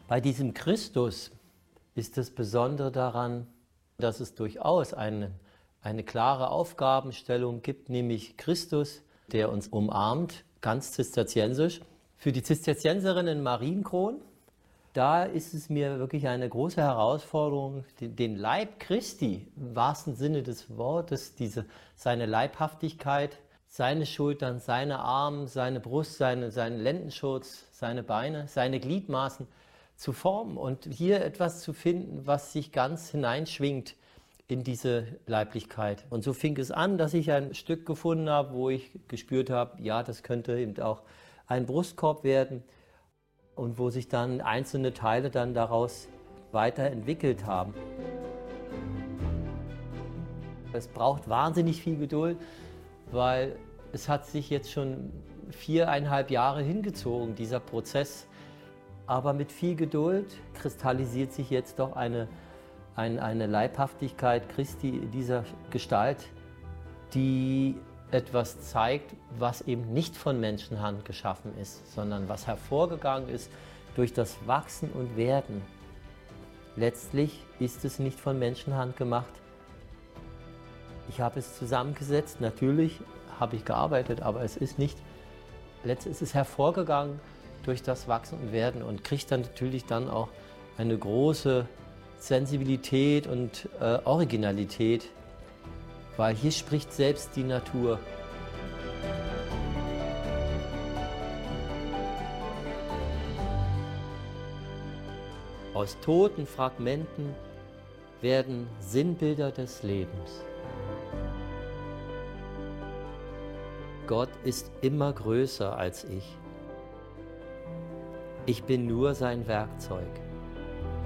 Bei diesem Christus ist das Besondere daran, dass es durchaus eine klare Aufgabenstellung gibt, nämlich Christus, der uns umarmt, ganz zisterziensisch. Für die Zisterzienserin in Marienkron, da ist es mir wirklich eine große Herausforderung, den Leib Christi, im wahrsten Sinne des Wortes, seine Leibhaftigkeit, seine Schultern, seine Arme, seine Brust, seinen Lendenschurz, seine Beine, seine Gliedmaßen zu formen und hier etwas zu finden, was sich ganz hineinschwingt in diese Leiblichkeit. Und so fing es an, dass ich ein Stück gefunden habe, wo ich gespürt habe, ja, das könnte eben auch ein Brustkorb werden und wo sich dann einzelne Teile dann daraus weiterentwickelt haben. Es braucht wahnsinnig viel Geduld, weil es hat sich jetzt schon 4,5 Jahre hingezogen, dieser Prozess. Aber mit viel Geduld kristallisiert sich jetzt doch eine Leibhaftigkeit Christi in dieser Gestalt, die etwas zeigt, was eben nicht von Menschenhand geschaffen ist, sondern was hervorgegangen ist durch das Wachsen und Werden. Letztlich ist es nicht von Menschenhand gemacht. Ich habe es zusammengesetzt, natürlich habe ich gearbeitet, aber es ist nicht, letztlich ist es hervorgegangen durch das Wachsen und Werden und kriegt dann natürlich dann auch eine große Sensibilität und Originalität, weil hier spricht selbst die Natur. Aus toten Fragmenten werden Sinnbilder des Lebens. Gott ist immer größer als ich. Ich bin nur sein Werkzeug.